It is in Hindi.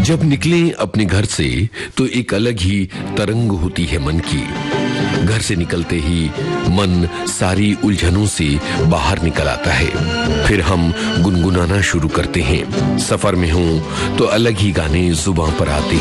जब निकले अपने घर से तो एक अलग ही तरंग होती है मन की। घर से निकलते ही मन सारी उलझनों से बाहर निकल आता है। फिर हम गुनगुनाना शुरू करते हैं। सफर में हों तो अलग ही गाने जुबां पर आते